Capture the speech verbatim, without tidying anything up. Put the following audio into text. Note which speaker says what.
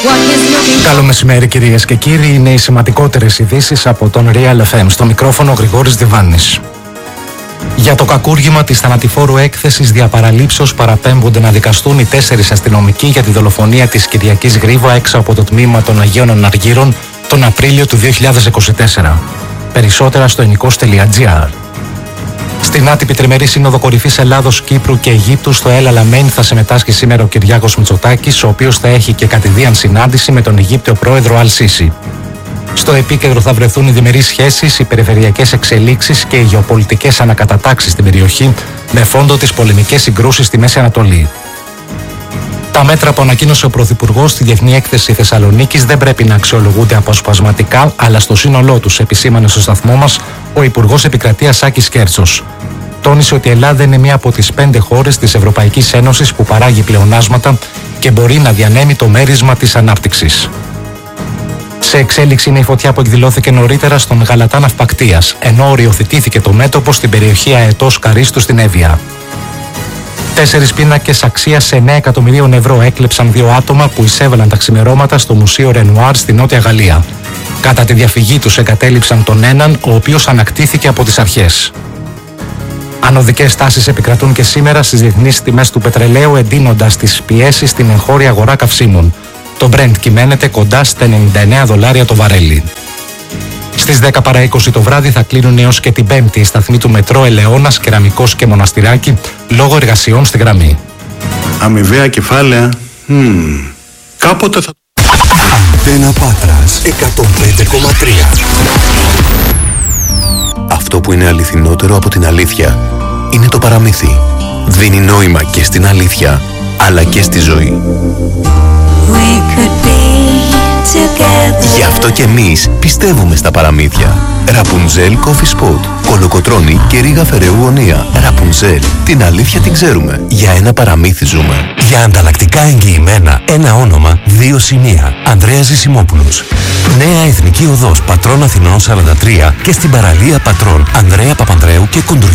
Speaker 1: Καλό μεσημέρι κυρίες και κύριοι, είναι οι σημαντικότερες ειδήσεις από τον Real εφ εμ. Στο μικρόφωνο Γρηγόρης Διβάνης. Για το κακούργημα της θανατηφόρου έκθεσης διαπαραλήψεως παραπέμπονται να δικαστούν οι τέσσερις αστυνομικοί για τη δολοφονία της Κυριακής Γρήβα έξω από το τμήμα των Αγίων Αναργύρων τον Απρίλιο του δύο χιλιάδες είκοσι τέσσερα. Περισσότερα στο ενικός τελεία τζι άρ. Στην άτυπη τριμερή σύνοδο κορυφής Ελλάδος, Κύπρου και Αιγύπτου στο El Alamein θα συμμετάσχει σήμερα ο Κυριάκος Μητσοτάκης, ο οποίος θα έχει και κατηδίαν συνάντηση με τον Αιγύπτιο πρόεδρο Αλ Σίσι. Στο επίκεντρο θα βρεθούν οι διμερείς σχέσεις, οι περιφερειακές εξελίξεις και οι γεωπολιτικές ανακατατάξεις στην περιοχή, με φόντο τις πολεμικές συγκρούσεις στη Μέση Ανατολή. Τα μέτρα που ανακοίνωσε ο Πρωθυπουργός στη Διεθνή Έκθεση Θεσσαλονίκης δεν πρέπει να αξιολογούνται αποσπασματικά, αλλά στο σύνολό τους, επισήμανε στο σταθμό μας ο Υπουργός Επικρατείας Άκης Κέρτσος. Τόνισε ότι η Ελλάδα είναι μία από τις πέντε χώρες της Ευρωπαϊκής Ένωσης που παράγει πλεονάσματα και μπορεί να διανέμει το μέρισμα της ανάπτυξης. Σε εξέλιξη είναι η φωτιά που εκδηλώθηκε νωρίτερα στον Γαλατά Ναυπακτείας, ενώ οριοθετήθηκε το μέτωπο στην περιοχή Αετός Καρίστου στην Εύβοια. Τέσσερις πίνακες αξίας εννέα εκατομμυρίων ευρώ έκλεψαν δύο άτομα που εισέβαλαν τα ξημερώματα στο Μουσείο Ρενουάρ στη Νότια Γαλλία. Κατά τη διαφυγή τους εγκατέλειψαν τον έναν, ο οποίος ανακτήθηκε από τις αρχές. Ανωδικές τάσεις επικρατούν και σήμερα στις διεθνείς τιμές του πετρελαίου, εντείνοντας τις πιέσεις στην εγχώρια αγορά καυσίμων. Το Brent κυμαίνεται κοντά στα ενενήντα εννέα δολάρια το βαρέλι. Στις δέκα παρά είκοσι το βράδυ θα κλείνουν έως και την Πέμπτη οι σταθμοί του μετρό Ελαιώνας, Κεραμικός και Μοναστηράκι λόγω εργασιών στη γραμμή.
Speaker 2: Αμοιβαία κεφάλαια. Mm. Κάποτε θα...
Speaker 3: Αντένα Πάτρας εκατόν πέντε κόμμα τρία. Αυτό που είναι αληθινότερο από την αλήθεια είναι το παραμύθι. Δίνει νόημα και στην αλήθεια, αλλά και στη ζωή. Γι' αυτό και εμείς πιστεύουμε στα παραμύθια. Ραπουνζέλ Coffee Spot, Κολοκοτρώνη και Ρίγα Φεραίου Ωνία. Ραπουνζέλ, την αλήθεια την ξέρουμε. Για ένα παραμύθι ζούμε. Για ανταλλακτικά εγγυημένα, ένα όνομα, δύο σημεία. Ανδρέας Ζησιμόπουλος. Νέα Εθνική Οδός Πατρών Αθηνών σαράντα τρία και στην παραλία Πατρών Ανδρέα Παπανδρέου και Κουντουριού